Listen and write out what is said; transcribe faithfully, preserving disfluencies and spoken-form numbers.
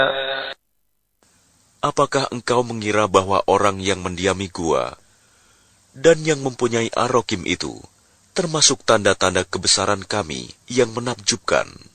Apakah engkau mengira bahwa orang yang mendiami gua dan yang mempunyai arokim itu termasuk tanda-tanda kebesaran kami yang menakjubkan?